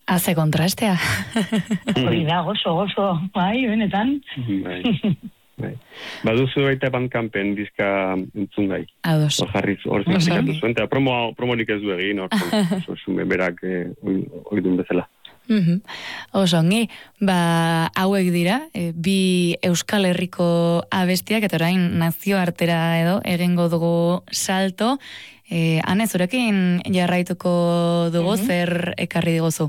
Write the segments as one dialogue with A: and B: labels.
A: Haze kontrastea.
B: Hori da, oso, bai, benetan.
C: Bai. Baduzu baita Bandcampen diska entzun gai.
A: Ados.
C: Hor zintzilikatu zuen, eta promorik ez du egin, oso berak oidun bezala.
A: Oso ongi, hauek dira, bi Euskal Herriko abestiak, eta orain nazioartera edo egingo dugu salto. Ane, zurekin jarraituko dugu, zer ekarri diguzu?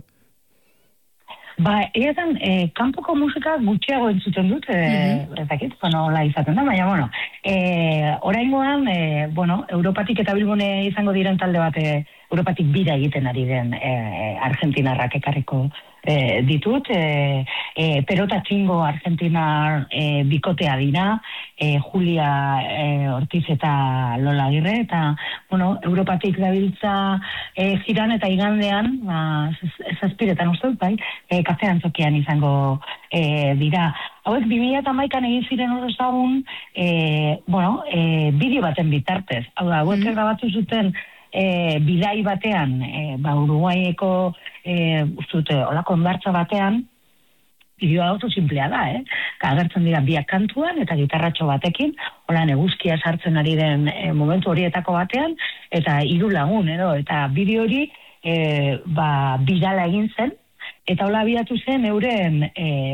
B: Egetan, kanpoko musika gutxiago entzuten dut, ezakit, hola izaten da, baina, oraingoan, Europatik eta Bilbone izango diren talde bat, Europatik bira egiten ari den argentinarrak ekarriko ditut, Pelota Txingo argentinar bikotea dira, Julia Ortiz eta Lola Agirre, eta, Europatik dabiltza jiran eta igandean, zazpiretan uste dut, bai, kafe antzokian izango dira. Hauek 2011an egin ziren horrezagun, bideo baten bitartez. Hau da, hauek grabatu zuten bidai batean, Uruguaieko olako ondartza batean, bideoa oso simplea da, agertzen dira biak kantuan eta gitarratxo batekin, hola eguzkia sartzen ari den momentu horietako batean, eta 3 lagun, eta bideo hori bidala egin zen, eta hola abiatu zen euren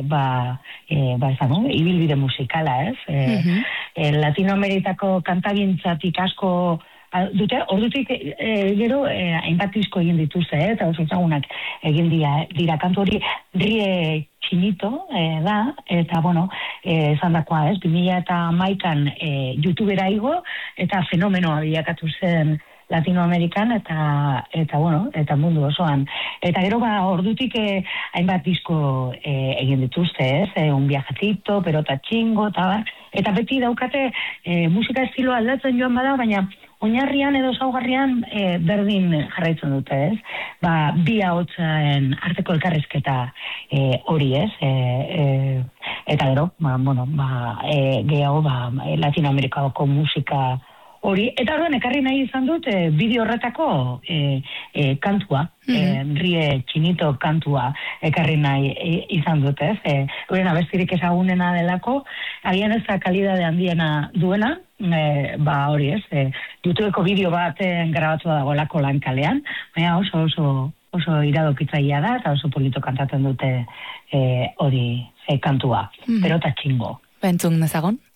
B: ibilbide musikala, Latinoamerikako kantagintzatik asko dute, ordutik gero hainbat disko egin dituzte, eta oso ezagunak egin dira kantu hori Rie Chinito da, eta esan dakoa, 2011an YouTubera igo, eta fenomenoa bilakatu zen Latinoamerikan eta mundu osoan. Eta gero ordutik hainbat disko egin dituzte, Un Viajecito, Pelota Txingo, eta beti daukate musika estiloa aldatzen joan bada, baina oinarrian edo zaugarrian berdin jarraitzen dute, bi ahotsen arteko elkarrizketa hori, eta gero, gehiago Latinoamerikako musika hori, eta horren ekarri nahi izan dut bideo horretako kantua, Rie Chinito kantua ekarri nahi izan dut, horren abestirik ezagunena delako, agian ez da kalidade handiena duena, hori YouTubeko bideo baten grabatua dagoelako lankalean, baina oso iradokitzailea da, eta oso polito kantatzen dute hori kantua, Pelota Txingo.
A: Entzun dezagon?